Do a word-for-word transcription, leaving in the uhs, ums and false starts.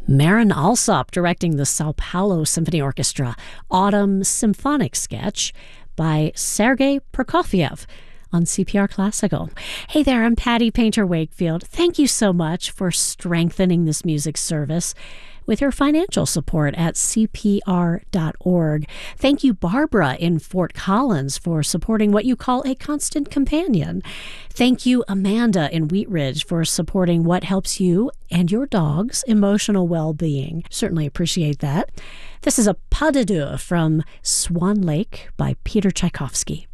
Marin Alsop directing the Sao Paulo Symphony Orchestra, Autumn Symphonic Sketch by Sergei Prokofiev on C P R Classical. Hey there, I'm Patty Painter Wakefield. Thank you so much for strengthening this music service with your financial support at C P R dot org. Thank you, Barbara in Fort Collins, for supporting what you call a constant companion. Thank you, Amanda in Wheat Ridge, for supporting what helps you and your dog's emotional well-being. Certainly appreciate that. This is a pas de deux from Swan Lake by Peter Tchaikovsky.